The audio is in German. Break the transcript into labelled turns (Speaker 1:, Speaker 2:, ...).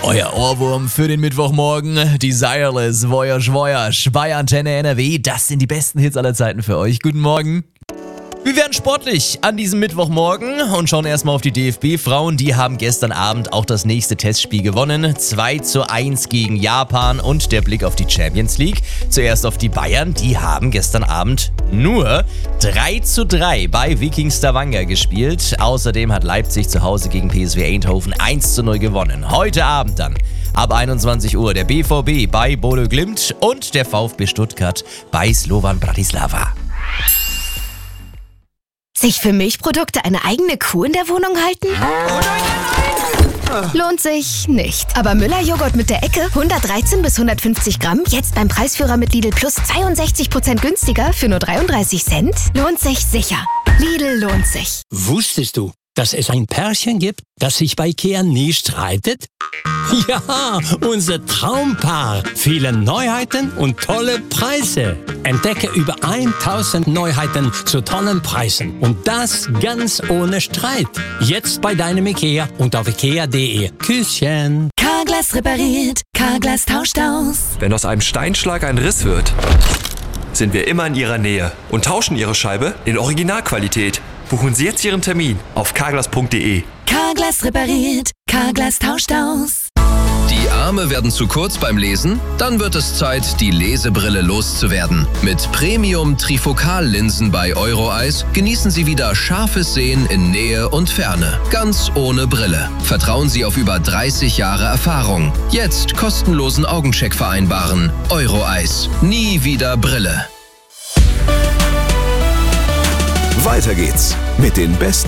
Speaker 1: Euer Ohrwurm für den Mittwochmorgen. Desireless, Voyage Voyage bei Antenne NRW. Das sind die besten Hits aller Zeiten für euch. Guten Morgen. Wir werden sportlich an diesem Mittwochmorgen und schauen erstmal auf die DFB-Frauen. Die haben gestern Abend auch das nächste Testspiel gewonnen. 2:1 gegen Japan und der Blick auf die Champions League. Zuerst auf die Bayern. Die haben gestern Abend nur 3:3 bei Viking Stavanger gespielt. Außerdem hat Leipzig zu Hause gegen PSV Eindhoven 1:0 gewonnen. Heute Abend dann ab 21 Uhr der BVB bei Bodø Glimt und der VfB Stuttgart bei Slovan Bratislava.
Speaker 2: Sich für Milchprodukte eine eigene Kuh in der Wohnung halten? Lohnt sich nicht. Aber Müller-Joghurt mit der Ecke, 113 bis 150 Gramm, jetzt beim Preisführer mit Lidl Plus 62% günstiger für nur 33 Cent? Lohnt sich sicher. Lidl lohnt sich.
Speaker 3: Wusstest du, dass es ein Pärchen gibt, das sich bei Ikea nie streitet? Ja, unser Traumpaar. Viele Neuheiten und tolle Preise. Entdecke über 1000 Neuheiten zu tollen Preisen. Und das ganz ohne Streit. Jetzt bei deinem Ikea und auf ikea.de. Küsschen.
Speaker 2: Carglass repariert, Carglass tauscht aus.
Speaker 4: Wenn aus einem Steinschlag ein Riss wird, sind wir immer in Ihrer Nähe und tauschen Ihre Scheibe in Originalqualität. Buchen Sie jetzt Ihren Termin auf carglass.de.
Speaker 2: Carglass repariert, Carglass tauscht aus.
Speaker 5: Die Arme werden zu kurz beim Lesen? Dann wird es Zeit, die Lesebrille loszuwerden. Mit Premium-Trifocal-Linsen bei Euroeyes genießen Sie wieder scharfes Sehen in Nähe und Ferne. Ganz ohne Brille. Vertrauen Sie auf über 30 Jahre Erfahrung. Jetzt kostenlosen Augencheck vereinbaren. Euroeyes. Nie wieder Brille.
Speaker 6: Weiter geht's mit den besten